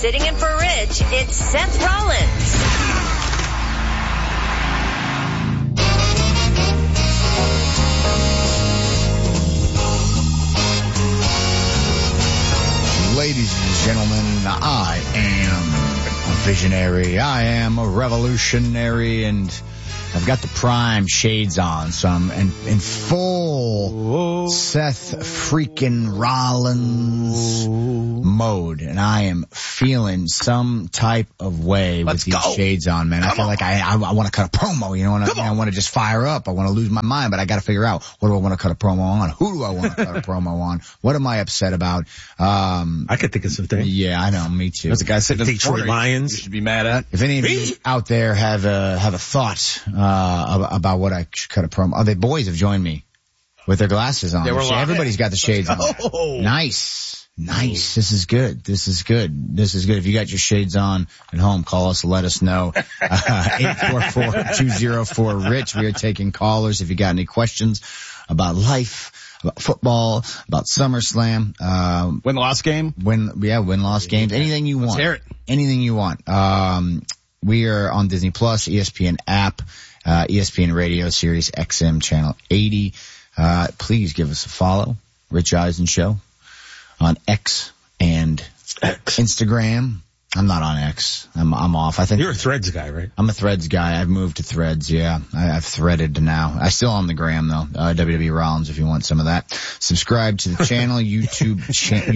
Sitting in for Rich, it's Seth Rollins. Ladies and gentlemen, I am a visionary. I am a revolutionary, and I've got the prime shades on, so I'm in full Seth freaking Rollins mode, and I am feeling some type of way with these shades on, man. I feel like I want to cut a promo, you know, and I want to just fire up. I want to lose my mind, but I got to figure out, what do I want to cut a promo on? Who do I want to cut a promo on? What am I upset about? I could think of some things. Yeah, I know, me too. There's a guy sitting in the Detroit Lions. You should be mad at. If any of you out there have a thought about what I should cut a promo, the boys have joined me with their glasses on. See, everybody's got the shades on. Nice. This is good. If you got your shades on at home, call us, let us know. 844-204-RICH. We are taking callers if you got any questions about life, about football, about SummerSlam. Win-loss game? Win-loss games. Anything you want. Let's hear it. Anything you want. We are on Disney Plus, ESPN app, ESPN Radio, Sirius XM channel 80. Please give us a follow. Rich Eisen Show on X and Instagram. I'm not on X. I'm off. I think you're a Threads guy, right? I'm a Threads guy. I've moved to Threads. Yeah, I've threaded now. I still on the gram though. WWE Rollins, if you want some of that. Subscribe to the channel, YouTube channel,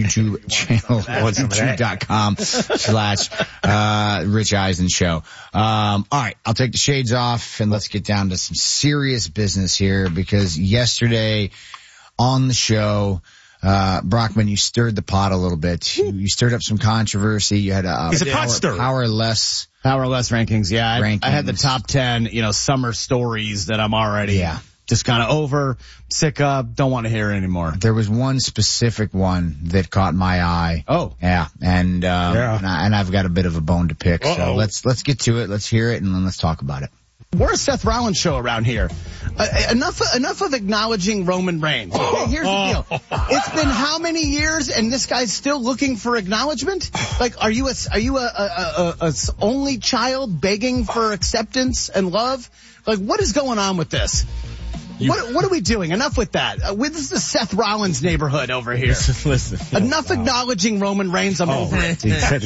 YouTube.com/Rich Eisen Show. All right, I'll take the shades off and let's get down to some serious business here, because yesterday on the show, Brockman, you stirred the pot a little bit. You stirred up some controversy. You had He's a pot stirrer. Powerless rankings. Yeah, rankings. I had the top 10, summer stories that I'm already just kind of over, sick of, don't want to hear anymore. There was one specific one that caught my eye. Oh. Yeah. And I've got a bit of a bone to pick. So let's get to it. Let's hear it and then let's talk about it. We're a Seth Rollins show around here. Enough of acknowledging Roman Reigns. Okay, here's the deal. It's been how many years, and this guy's still looking for acknowledgement? Like, are you a only child begging for acceptance and love? Like, what is going on with this? What are we doing? Enough with that. This is the Seth Rollins neighborhood over here. Listen. Enough acknowledging Roman Reigns. I'm over it.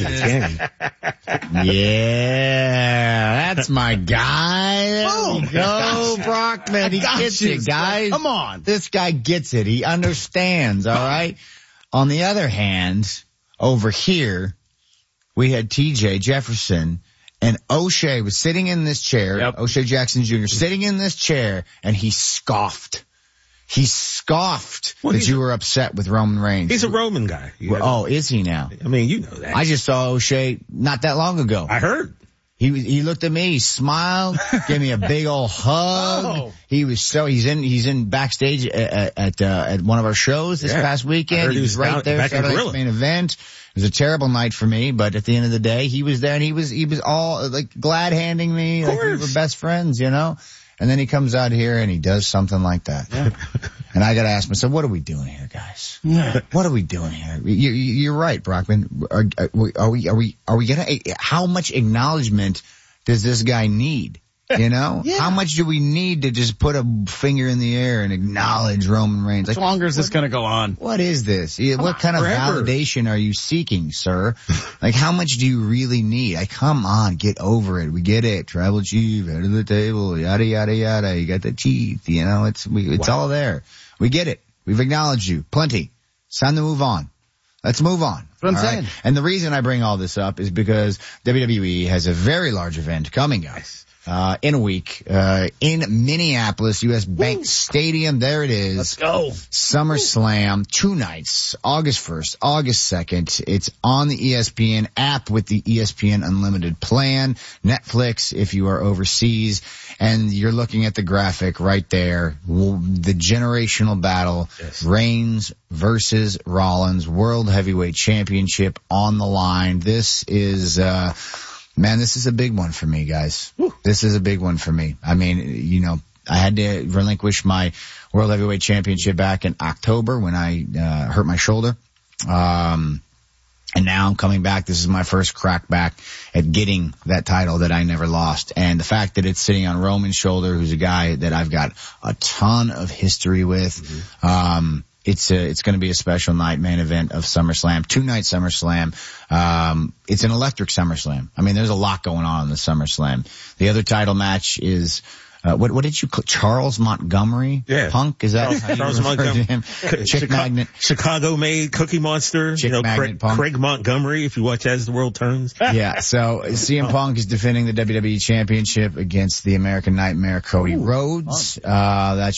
Yeah, that's my guy. Boom. Go, Brockman. He gets it, guys. Come on. This guy gets it. He understands, all right? On the other hand, over here, we had TJ Jefferson, and O'Shea was sitting in this chair, O'Shea Jackson Jr., sitting in this chair, and he scoffed. He scoffed that you were upset with Roman Reigns. He's a Roman guy. Is he now? I mean, you know that. I just saw O'Shea not that long ago. I heard. He looked at me, he smiled, gave me a big old hug. He's in backstage at one of our shows this past weekend. He was right there for the main event. It was a terrible night for me, but at the end of the day, he was there and he was all like glad handing me, like we were best friends, And then he comes out here and he does something like that. Yeah. And I got to ask myself, what are we doing here, guys? Yeah. What are we doing here? You're right, Brockman. Are we gonna? How much acknowledgement does this guy need? How much do we need to just put a finger in the air and acknowledge Roman Reigns? How long is this going to go on? What is this? What kind of validation are you seeking, sir? Like, how much do you really need? Come on, get over it. We get it. Tribal chief, head of the table, yada, yada, yada. You got the teeth, it's all there. We get it. We've acknowledged you. Plenty. It's time to move on. Let's move on. That's what I'm saying. Right? And the reason I bring all this up is because WWE has a very large event coming, guys. In a week, in Minneapolis, US Bank Stadium. There it is. Let's go. SummerSlam, 2 nights, August 1st, August 2nd. It's on the ESPN app with the ESPN Unlimited plan, Netflix if you are overseas, and you're looking at the graphic right there. The generational battle, Reigns versus Rollins, World Heavyweight Championship on the line. This is, man, this is a big one for me, guys. Woo. This is a big one for me. I mean, I had to relinquish my World Heavyweight Championship back in October when I hurt my shoulder. And now I'm coming back. This is my first crack back at getting that title that I never lost. And the fact that it's sitting on Roman's shoulder, who's a guy that I've got a ton of history with, it's going to be a special night, main event of SummerSlam, 2-night SummerSlam. It's an electric SummerSlam. I mean, there's a lot going on in the SummerSlam. The other title match is, what did you call Charles Montgomery? Yeah. Punk? Is that how Charles you refer Montgomery. to him? Chick Magnet. Chicago-made Cookie Monster. Chick Magnet Punk. Craig Montgomery, if you watch As the World Turns. Yeah, so CM Punk is defending the WWE Championship against the American Nightmare Cody Rhodes. That